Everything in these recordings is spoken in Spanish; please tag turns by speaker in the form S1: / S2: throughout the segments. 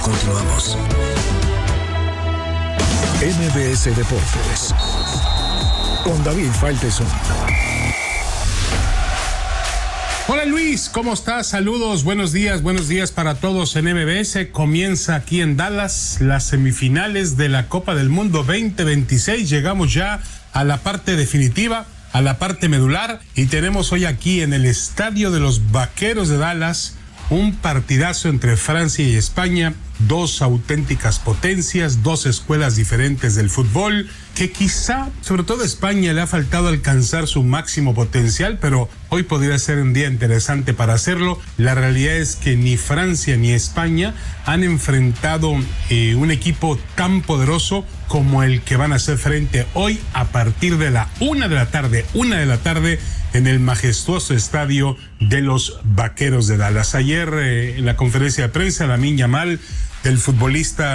S1: Continuamos. MBS Deportes con David Faitelson.
S2: Hola Luis, ¿cómo estás? Saludos, buenos días para todos en MBS. Comienza aquí en Dallas las semifinales de la Copa del Mundo 2026. Llegamos ya a la parte definitiva, a la parte medular, y tenemos hoy aquí en el estadio de los Vaqueros de Dallas un partidazo entre Francia y España, dos auténticas potencias, dos escuelas diferentes del fútbol, que quizá, sobre todo a España, le ha faltado alcanzar su máximo potencial, pero hoy podría ser un día interesante para hacerlo. La realidad es que ni Francia ni España han enfrentado un equipo tan poderoso como el que van a hacer frente hoy a partir de la 1 de la tarde, en el majestuoso estadio de los Vaqueros de Dallas. Ayer, en la conferencia de prensa, Lamine Yamal, el futbolista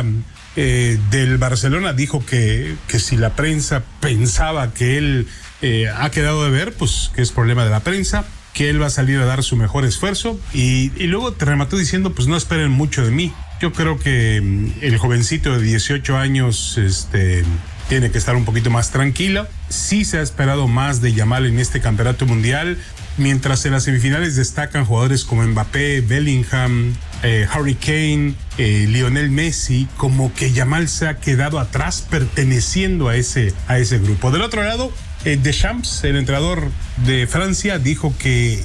S2: del Barcelona, dijo que si la prensa pensaba que él ha quedado de ver, pues que es problema de la prensa, que él va a salir a dar su mejor esfuerzo, y luego te remató diciendo, pues no esperen mucho de mí. Yo creo que el jovencito de 18 años tiene que estar un poquito más tranquilo. Sí se ha esperado más de Yamal en este campeonato mundial, mientras en las semifinales destacan jugadores como Mbappé, Bellingham, Harry Kane, Lionel Messi. Como que Yamal se ha quedado atrás perteneciendo a ese grupo. Del otro lado, Deschamps, el entrenador de Francia, dijo que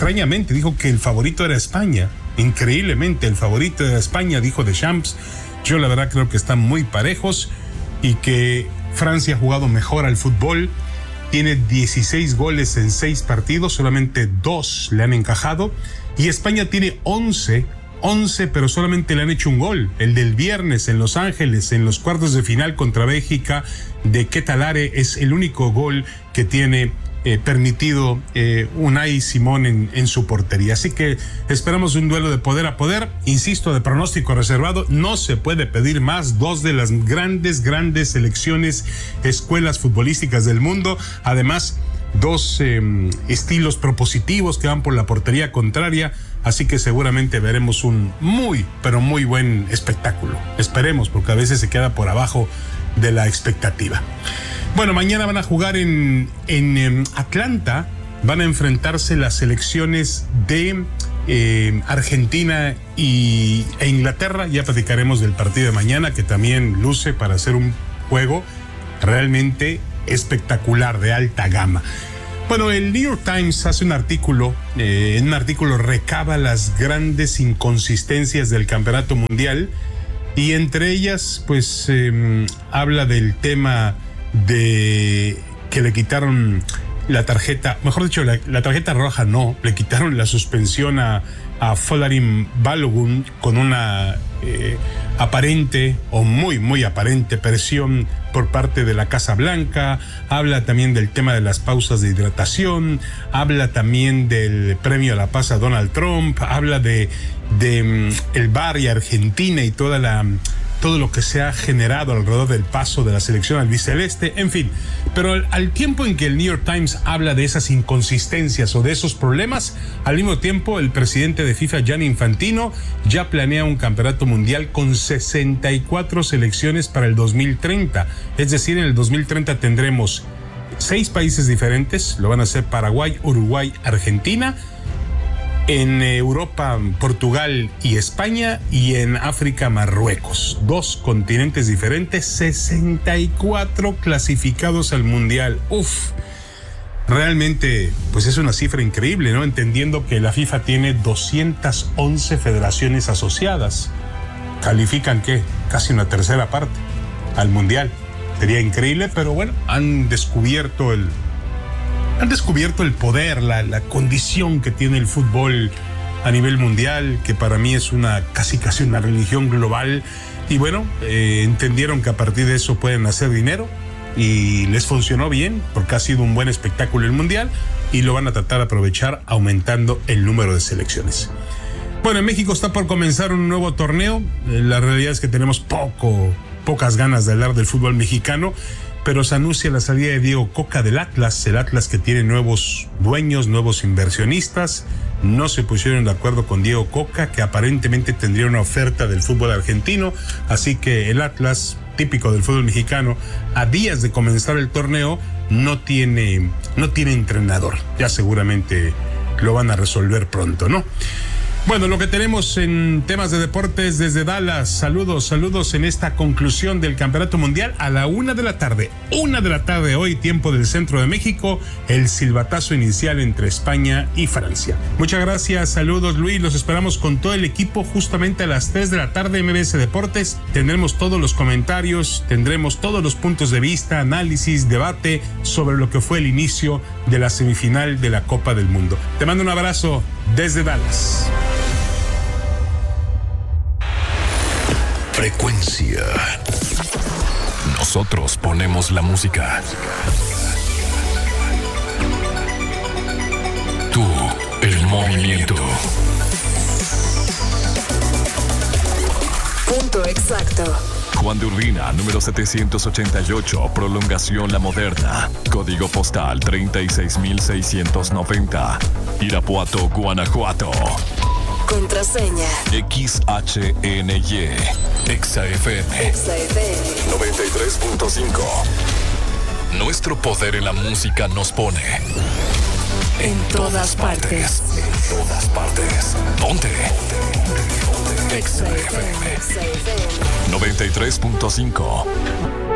S2: el favorito era España. Increíblemente, el favorito era España, dijo Deschamps. Yo la verdad creo que están muy parejos y que Francia ha jugado mejor al fútbol. Tiene 16 goles en 6 partidos, solamente 2 le han encajado. Y España tiene 11, pero solamente le han hecho un gol. El del viernes en Los Ángeles, en los cuartos de final contra Bélgica, de Ketalare, es el único gol que tiene permitido Unai Simón en su portería. Así que esperamos un duelo de poder a poder. Insisto, de pronóstico reservado, no se puede pedir más. Dos de las grandes selecciones, escuelas futbolísticas del mundo. Además, dos estilos propositivos que van por la portería contraria. Así que seguramente veremos un muy buen espectáculo. Esperemos, porque a veces se queda por abajo de la expectativa. Bueno, mañana van a jugar en Atlanta. Van a enfrentarse las selecciones de Argentina e Inglaterra. Ya platicaremos del partido de mañana, que también luce para hacer un juego realmente espectacular, de alta gama. Bueno, el New York Times hace un artículo, en un artículo recaba las grandes inconsistencias del campeonato mundial, y entre ellas pues habla del tema de que le quitaron la tarjeta, mejor dicho, la tarjeta roja no, le quitaron la suspensión a Folarin Balogun con una aparente o muy aparente presión por parte de la Casa Blanca. Habla también del tema de las pausas de hidratación, habla también del premio a la paz a Donald Trump, habla de el VAR y Argentina y todo lo que se ha generado alrededor del paso de la selección albiceleste, en fin. Pero al tiempo en que el New York Times habla de esas inconsistencias o de esos problemas, al mismo tiempo el presidente de FIFA, Gianni Infantino, ya planea un campeonato mundial con 64 selecciones para el 2030. Es decir, en el 2030 tendremos 6 países diferentes, lo van a hacer Paraguay, Uruguay, Argentina. En Europa, Portugal y España, y en África, Marruecos. 2 continentes diferentes, 64 clasificados al Mundial. Realmente, pues es una cifra increíble, ¿no? Entendiendo que la FIFA tiene 211 federaciones asociadas. Califican, ¿qué? Casi una tercera parte al Mundial. Sería increíble, pero bueno, han descubierto el poder, la condición que tiene el fútbol a nivel mundial, que para mí es casi una religión global. Y bueno, entendieron que a partir de eso pueden hacer dinero, y les funcionó bien, porque ha sido un buen espectáculo el mundial, y lo van a tratar de aprovechar aumentando el número de selecciones. Bueno, en México está por comenzar un nuevo torneo. La realidad es que tenemos pocas ganas de hablar del fútbol mexicano, pero se anuncia la salida de Diego Coca del Atlas, el Atlas que tiene nuevos dueños, nuevos inversionistas. no se pusieron de acuerdo con Diego Coca, que aparentemente tendría una oferta del fútbol argentino, así que el Atlas, típico del fútbol mexicano, a días de comenzar el torneo, no tiene entrenador. Ya seguramente lo van a resolver pronto, ¿no? Bueno, lo que tenemos en temas de deportes desde Dallas. Saludos en esta conclusión del Campeonato Mundial a la 1 de la tarde. 1 de la tarde hoy, tiempo del centro de México, el silbatazo inicial entre España y Francia. Muchas gracias, saludos Luis, los esperamos con todo el equipo justamente a las 3 de la tarde MBS Deportes. Tendremos todos los comentarios, tendremos todos los puntos de vista, análisis, debate sobre lo que fue el inicio de la semifinal de la Copa del Mundo. Te mando un abrazo desde Dallas.
S1: Frecuencia.
S3: Nosotros ponemos la música. Tú, el movimiento.
S4: Punto exacto.
S3: Juan de Urbina, número 788, prolongación La Moderna. Código postal 36690. Irapuato, Guanajuato.
S4: Contraseña.
S3: XHNY. XFM. 93.5. Nuestro poder en la música nos pone
S4: En todas partes.
S3: En todas partes. Ponte. XFM 93.5.